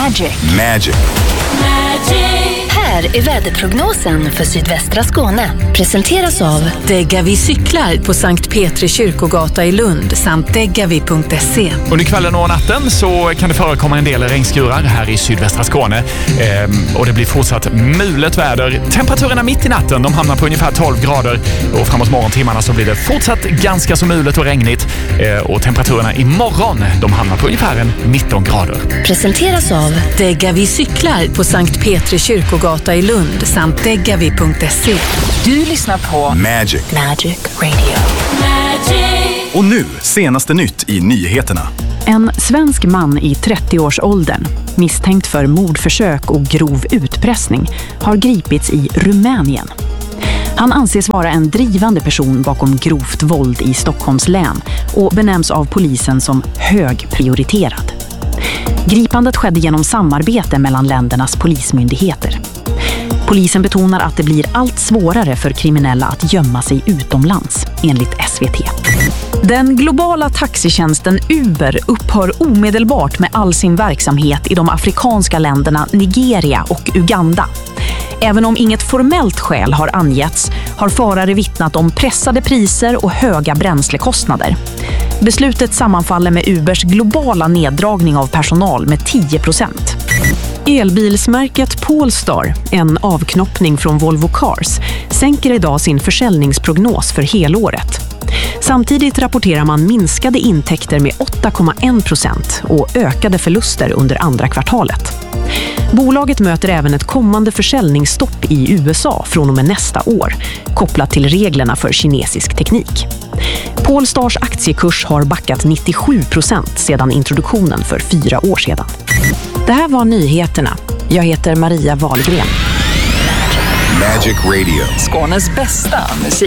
Magic. Här är väderprognosen för sydvästra Skåne. Presenteras av Degavi cyklar på Sankt Petri kyrkogata i Lund samt degavi.se. Under kvällen och natten så kan det förekomma en del regnskurar här i sydvästra Skåne. Och det blir fortsatt mulet väder. Temperaturerna mitt i natten, de hamnar på ungefär 12 grader. Och framåt morgontimmarna så blir det fortsatt ganska så mulet och regnigt. Och temperaturerna imorgon, de hamnar på ungefär 19 grader. Presenteras av Degavi cyklar på Sankt Petri kyrkogata i Lund samt degavi.se. Du lyssnar på Magic Radio. Och nu, senaste nytt i nyheterna. En svensk man i 30-årsåldern, misstänkt för mordförsök och grov utpressning, har gripits i Rumänien. Han anses vara en drivande person bakom grovt våld i Stockholms län och benämns av polisen som högprioriterad. Gripandet skedde genom samarbete mellan ländernas polismyndigheter. Polisen betonar att det blir allt svårare för kriminella att gömma sig utomlands, enligt SVT. Den globala taxitjänsten Uber upphör omedelbart med all sin verksamhet i de afrikanska länderna Nigeria och Uganda. Även om inget formellt skäl har angetts har förare vittnat om pressade priser och höga bränslekostnader. Beslutet sammanfaller med Ubers globala neddragning av personal med 10%. Elbilsmärket Polestar, en avknoppning från Volvo Cars, sänker idag sin försäljningsprognos för helåret. Samtidigt rapporterar man minskade intäkter med 8,1% och ökade förluster under andra kvartalet. Bolaget möter även ett kommande försäljningsstopp i USA från och med nästa år, kopplat till reglerna för kinesisk teknik. Polestars aktiekurs har backat 97% sedan introduktionen för 4 år sedan. Det här var nyheterna. Jag heter Maria Wahlgren. Magic Radio. Skånes bästa musik.